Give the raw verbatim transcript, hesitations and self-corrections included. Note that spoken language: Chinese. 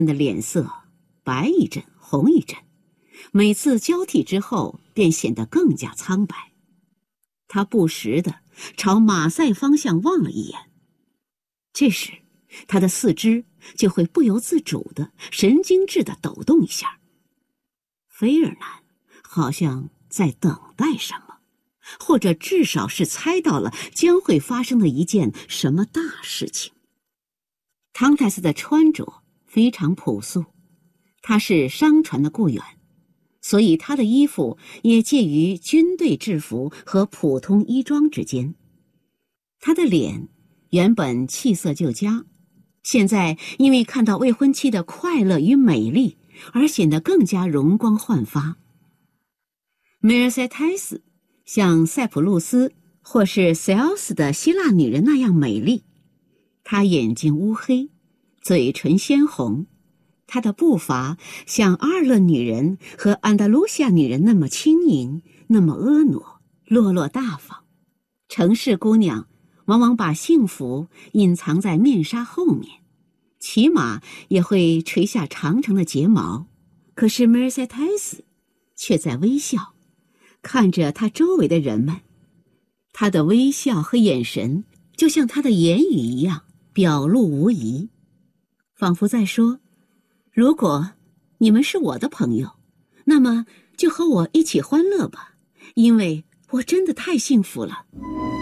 的脸色白一阵红一阵，每次交替之后便显得更加苍白。他不时地朝马赛方向望了一眼，这时他的四肢就会不由自主地神经质地抖动一下。菲尔南好像在等待什么，或者至少是猜到了将会发生的一件什么大事情。汤泰斯的穿着非常朴素，他是商船的雇员，所以他的衣服也介于军队制服和普通衣装之间。他的脸原本气色就佳，现在因为看到未婚妻的快乐与美丽而显得更加容光焕发。梅尔塞泰斯像塞浦路斯或是塞奥斯的希腊女人那样美丽，她眼睛乌黑，嘴唇鲜红，她的步伐像阿尔勒女人和安达卢西亚女人那么轻盈，那么婀娜，落落大方。城市姑娘往往把幸福隐藏在面纱后面，起码也会垂下长长的睫毛，可是梅尔塞泰斯却在微笑，看着他周围的人们。他的微笑和眼神就像他的言语一样表露无遗，仿佛在说，如果你们是我的朋友，那么就和我一起欢乐吧，因为我真的太幸福了。